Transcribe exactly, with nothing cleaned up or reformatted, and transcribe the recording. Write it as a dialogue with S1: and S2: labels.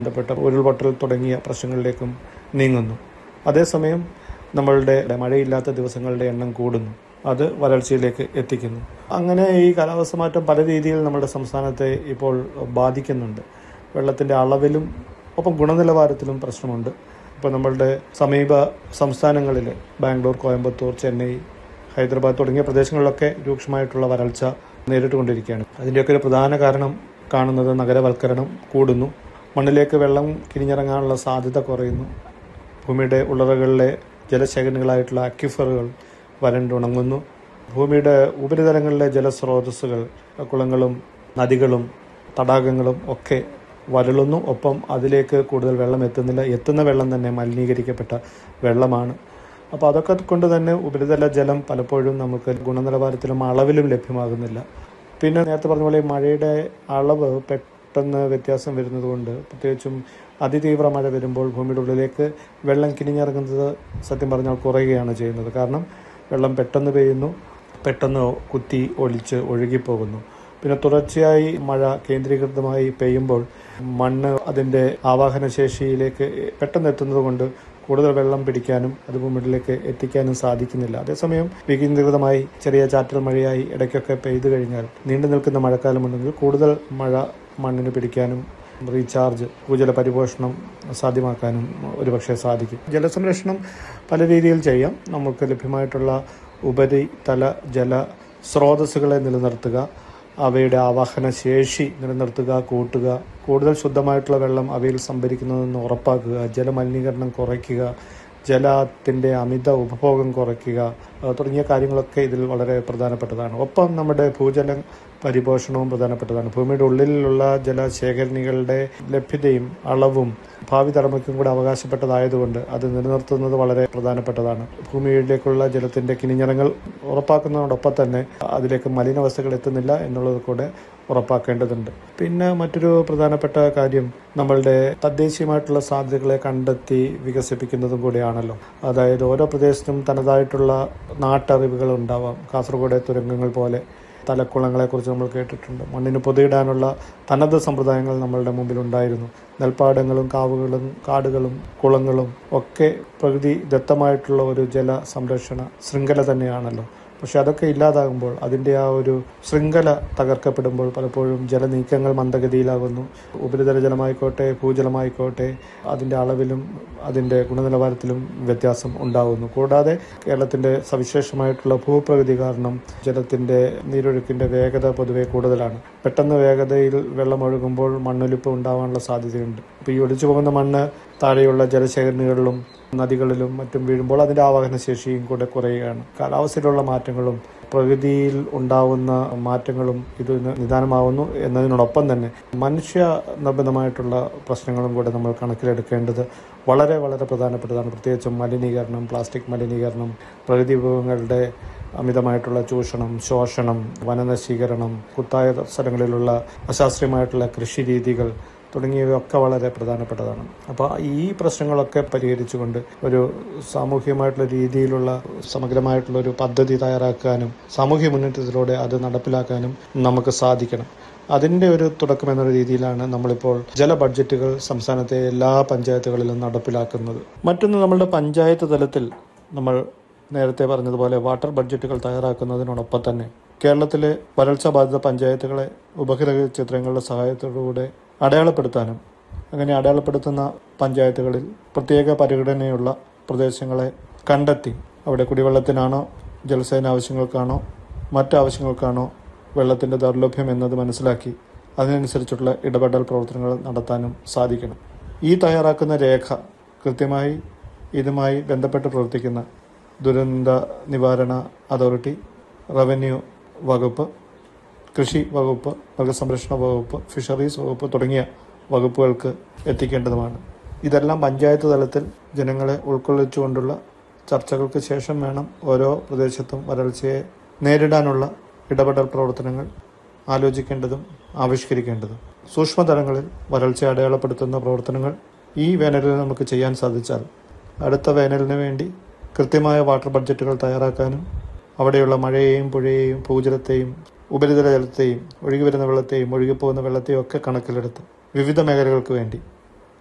S1: ബന്ധപ്പെട്ട ഉരുൾപൊട്ടൽ തുടങ്ങിയ പ്രശ്നങ്ങളിലേക്കും നീങ്ങുന്നു. അതേസമയം നമ്മളുടെ മഴയില്ലാത്ത ദിവസങ്ങളുടെ എണ്ണം കൂടുന്നു. അത് വരൾച്ചയിലേക്ക് എത്തിക്കുന്നു. അങ്ങനെ ഈ കാലാവസ്ഥ മാറ്റം പല രീതിയിൽ നമ്മുടെ സംസ്ഥാനത്തെ ഇപ്പോൾ ബാധിക്കുന്നുണ്ട്. വെള്ളത്തിൻ്റെ അളവിലും ഒപ്പം ഗുണനിലവാരത്തിലും പ്രശ്നമുണ്ട്. ഇപ്പോൾ നമ്മളുടെ സമീപ സംസ്ഥാനങ്ങളിൽ ബാംഗ്ലൂർ, കോയമ്പത്തൂർ, ചെന്നൈ, ഹൈദരാബാദ് തുടങ്ങിയ പ്രദേശങ്ങളിലൊക്കെ രൂക്ഷമായിട്ടുള്ള വരൾച്ച നേരിട്ടുകൊണ്ടിരിക്കുകയാണ്. അതിൻ്റെയൊക്കെ ഒരു പ്രധാന കാരണം കാണുന്നത് നഗരവൽക്കരണം കൂടുന്നു. മണ്ണിലേക്ക് വെള്ളം കിനിഞ്ഞിറങ്ങാനുള്ള സാധ്യത കുറയുന്നു. ഭൂമിയുടെ ഉള്ളറകളിലെ ജലശേഖരങ്ങളായിട്ടുള്ള അക്വിഫറുകൾ വരണ്ടുണങ്ങുന്നു. ഭൂമിയുടെ ഉപരിതലങ്ങളിലെ ജലസ്രോതസ്സുകൾ, കുളങ്ങളും നദികളും തടാകങ്ങളും ഒക്കെ വരളുന്നു. ഒപ്പം അതിലേക്ക് കൂടുതൽ വെള്ളം എത്തുന്നില്ല. എത്തുന്ന വെള്ളം തന്നെ മലിനീകരിക്കപ്പെട്ട വെള്ളമാണ്. അപ്പോൾ അതൊക്കെ കൊണ്ട് തന്നെ ഉപരിതല ജലം പലപ്പോഴും നമുക്ക് ഗുണനിലവാരത്തിലും അളവിലും ലഭ്യമാകുന്നില്ല. പിന്നെ നേരത്തെ പറഞ്ഞ പോലെ മഴയുടെ അളവ് പെട്ടെന്ന് വ്യത്യാസം വരുന്നത് കൊണ്ട്, പ്രത്യേകിച്ചും അതിതീവ്ര മഴ വരുമ്പോൾ ഭൂമിയുടെ ഉള്ളിലേക്ക് വെള്ളം കിനിഞ്ഞിറങ്ങുന്നത് സത്യം പറഞ്ഞാൽ കുറയുകയാണ് ചെയ്യുന്നത്. കാരണം വെള്ളം പെട്ടെന്ന് പെയ്യുന്നു, പെട്ടെന്ന് കുത്തി ഒലിച്ച് ഒഴുകിപ്പോകുന്നു. പിന്നെ തുടർച്ചയായി മഴ കേന്ദ്രീകൃതമായി പെയ്യുമ്പോൾ മണ്ണ് അതിൻ്റെ ആവാഹന ശേഷിയിലേക്ക് പെട്ടെന്ന് എത്തുന്നത് കൊണ്ട് കൂടുതൽ വെള്ളം പിടിക്കാനും അത് ഭൂമിയിലേക്ക് എത്തിക്കാനും സാധിക്കുന്നില്ല. അതേസമയം വികേന്ദ്രീകൃതമായി ചെറിയ ചാറ്റൽ മഴയായി ഇടയ്ക്കൊക്കെ പെയ്തു കഴിഞ്ഞാൽ നീണ്ടു നിൽക്കുന്ന മഴക്കാലമുണ്ടെങ്കിൽ കൂടുതൽ മഴ മണ്ണിന് പിടിക്കാനും റീചാർജ്, ഭൂജല പരിപോഷണം സാധ്യമാക്കാനും ഒരുപക്ഷെ സാധിക്കും. ജലസംരക്ഷണം പല രീതിയിൽ ചെയ്യാം. നമുക്ക് ലഭ്യമായിട്ടുള്ള ഉപരിതല ജല സ്രോതസ്സുകളെ നിലനിർത്തുക, അവയുടെ ആവാഹന ശേഷി നിലനിർത്തുക, കൂട്ടുക, കൂടുതൽ ശുദ്ധമായിട്ടുള്ള വെള്ളം അവയിൽ സംഭരിക്കുന്നതെന്ന് ഉറപ്പാക്കുക, ജലമലിനീകരണം കുറയ്ക്കുക, ജലത്തിൻ്റെ അമിത ഉപഭോഗം കുറയ്ക്കുക തുടങ്ങിയ കാര്യങ്ങളൊക്കെ ഇതിൽ വളരെ പ്രധാനപ്പെട്ടതാണ്. ഒപ്പം നമ്മുടെ ഭൂജല പരിപോഷണവും പ്രധാനപ്പെട്ടതാണ്. ഭൂമിയുടെ ഉള്ളിലുള്ള ജലശേഖരണികളുടെ ലഭ്യതയും അളവും ഭാവി തലമുറയ്ക്കും കൂടെ അവകാശപ്പെട്ടതായതുകൊണ്ട് അത് നിലനിർത്തുന്നത് വളരെ പ്രധാനപ്പെട്ടതാണ്. ഭൂമിയിലേക്കുള്ള ജലത്തിൻ്റെ കിനിഞ്ഞിറങ്ങൽ ഉറപ്പാക്കുന്നതോടൊപ്പം തന്നെ അതിലേക്ക് മലിനവസ്തുക്കൾ എത്തുന്നില്ല എന്നുള്ളത് കൂടെ ഉറപ്പാക്കേണ്ടതുണ്ട്. പിന്നെ മറ്റൊരു പ്രധാനപ്പെട്ട കാര്യം നമ്മളുടെ തദ്ദേശീയമായിട്ടുള്ള സാധ്യതകളെ കണ്ടെത്തി വികസിപ്പിക്കുന്നതും കൂടിയാണല്ലോ. അതായത് ഓരോ പ്രദേശത്തും തനതായിട്ടുള്ള നാട്ടറിവുകൾ ഉണ്ടാവാം. കാസർഗോഡ് തുരങ്കങ്ങൾ പോലെ തലക്കുളങ്ങളെക്കുറിച്ച് നമ്മൾ കേട്ടിട്ടുണ്ട്. മണ്ണിന് പൊതിയിടാനുള്ള തനത് സമ്പ്രദായങ്ങൾ നമ്മളുടെ മുമ്പിൽ ഉണ്ടായിരുന്നു. നെൽപ്പാടങ്ങളും കാവുകളും കാടുകളും കുളങ്ങളും ഒക്കെ പ്രകൃതി ദത്തമായിട്ടുള്ള ഒരു ജല സംരക്ഷണ ശൃംഖല തന്നെയാണല്ലോ. പക്ഷെ അതൊക്കെ ഇല്ലാതാകുമ്പോൾ, അതിൻ്റെ ആ ഒരു ശൃംഖല തകർക്കപ്പെടുമ്പോൾ പലപ്പോഴും ജലനീക്കങ്ങൾ മന്ദഗതിയിലാകുന്നു. ഉപരിതല ജലമായിക്കോട്ടെ ഭൂജലമായിക്കോട്ടെ അതിൻ്റെ അളവിലും അതിൻ്റെ ഗുണനിലവാരത്തിലും വ്യത്യാസം ഉണ്ടാകുന്നു. കൂടാതെ കേരളത്തിൻ്റെ സവിശേഷമായിട്ടുള്ള ഭൂപ്രകൃതി കാരണം ജലത്തിൻ്റെ നീരൊഴുക്കിൻ്റെ വേഗത പൊതുവെ കൂടുതലാണ്. പെട്ടെന്ന് വേഗതയിൽ വെള്ളമൊഴുകുമ്പോൾ മണ്ണൊലിപ്പ് ഉണ്ടാകാനുള്ള സാധ്യതയുണ്ട്. ഇപ്പോൾ ഈ ഒലിച്ചു പോകുന്ന മണ്ണ് താഴെയുള്ള ജലശേഖരണികളിലും നദികളിലും മറ്റും വീഴുമ്പോൾ അതിൻ്റെ ആവാഹന ശേഷിയും കൂടെ കുറയുകയാണ്. കാലാവസ്ഥയിലുള്ള മാറ്റങ്ങളും പ്രകൃതിയിൽ ഉണ്ടാവുന്ന മാറ്റങ്ങളും ഇത് നിദാനമാവുന്നു എന്നതിനോടൊപ്പം തന്നെ മനുഷ്യ നിർബന്ധമായിട്ടുള്ള പ്രശ്നങ്ങളും കൂടെ നമ്മൾ കണക്കിലെടുക്കേണ്ടത് വളരെ വളരെ പ്രധാനപ്പെട്ടതാണ്. പ്രത്യേകിച്ചും മലിനീകരണം, പ്ലാസ്റ്റിക് മലിനീകരണം, പ്രകൃതി വിഭവങ്ങളുടെ അമിതമായിട്ടുള്ള ചൂഷണം, ശോഷണം, വനനശീകരണം, കുത്തായ സ്ഥലങ്ങളിലുള്ള അശാസ്ത്രീയമായിട്ടുള്ള കൃഷി രീതികൾ തുടങ്ങിയവയൊക്കെ വളരെ പ്രധാനപ്പെട്ടതാണ്. അപ്പോൾ ഈ പ്രശ്നങ്ങളൊക്കെ പരിഹരിച്ചുകൊണ്ട് ഒരു സാമൂഹികമായിട്ടുള്ള രീതിയിലുള്ള സമഗ്രമായിട്ടുള്ള ഒരു പദ്ധതി തയ്യാറാക്കാനും സാമൂഹ്യ മുന്നേറ്റത്തിലൂടെ അത് നടപ്പിലാക്കാനും നമുക്ക് സാധിക്കണം. അതിൻ്റെ ഒരു തുടക്കം എന്ന രീതിയിലാണ് നമ്മളിപ്പോൾ ജല ബഡ്ജറ്റുകൾ സംസ്ഥാനത്തെ എല്ലാ പഞ്ചായത്തുകളിലും നടപ്പിലാക്കുന്നത്. മറ്റൊന്ന്, നമ്മളുടെ പഞ്ചായത്ത് തലത്തിൽ നമ്മൾ നേരത്തെ പറഞ്ഞതുപോലെ വാട്ടർ ബഡ്ജറ്റുകൾ തയ്യാറാക്കുന്നതിനോടൊപ്പം തന്നെ കേരളത്തിലെ വരൾച്ച ബാധിത പഞ്ചായത്തുകളെ ഉപഗ്രഹ ചിത്രങ്ങളുടെ സഹായത്തോടുകൂടെ അടയാളപ്പെടുത്താനും, അങ്ങനെ അടയാളപ്പെടുത്തുന്ന പഞ്ചായത്തുകളിൽ പ്രത്യേക പരിഗണനയുള്ള പ്രദേശങ്ങളെ കണ്ടെത്തി അവിടെ കുടിവെള്ളത്തിനാണോ ജലസേചന ആവശ്യങ്ങൾക്കാണോ മറ്റാവശ്യങ്ങൾക്കാണോ വെള്ളത്തിൻ്റെ ദൗർലഭ്യം എന്നത് മനസ്സിലാക്കി അതിനനുസരിച്ചുള്ള ഇടപെടൽ പ്രവർത്തനങ്ങൾ നടത്താനും സാധിക്കണം. ഈ തയ്യാറാക്കുന്ന രേഖ കൃത്യമായി ഇതുമായി ബന്ധപ്പെട്ട് പ്രവർത്തിക്കുന്ന ദുരന്ത നിവാരണ അതോറിറ്റി, റവന്യൂ വകുപ്പ്, കൃഷി വകുപ്പ്, മൃഗസംരക്ഷണ വകുപ്പ്, ഫിഷറീസ് വകുപ്പ് തുടങ്ങിയ വകുപ്പുകൾക്ക് എത്തിക്കേണ്ടതുമാണ്. ഇതെല്ലാം പഞ്ചായത്ത് തലത്തിൽ ജനങ്ങളെ ഉൾക്കൊള്ളിച്ചുകൊണ്ടുള്ള ചർച്ചകൾക്ക് ശേഷം വേണം ഓരോ പ്രദേശത്തും വരൾച്ചയെ നേരിടാനുള്ള ഇടപെടൽ പ്രവർത്തനങ്ങൾ ആലോചിക്കേണ്ടതും ആവിഷ്കരിക്കേണ്ടതും. സൂക്ഷ്മതലങ്ങളിൽ വരൾച്ച അടയാളപ്പെടുത്തുന്ന പ്രവർത്തനങ്ങൾ ഈ വേനലിൽ നമുക്ക് ചെയ്യാൻ സാധിച്ചാൽ അടുത്ത വേനലിന് വേണ്ടി കൃത്യമായ വാട്ടർ ബഡ്ജറ്റുകൾ തയ്യാറാക്കാനും അവിടെയുള്ള മഴയെയും പുഴയെയും ഭൂജലത്തെയും ഉപരിതല ജലത്തെയും ഒഴുകി വരുന്ന വെള്ളത്തെയും ഒഴുകിപ്പോകുന്ന വെള്ളത്തെയും ഒക്കെ കണക്കിലെടുത്ത് വിവിധ മേഖലകൾക്ക് വേണ്ടി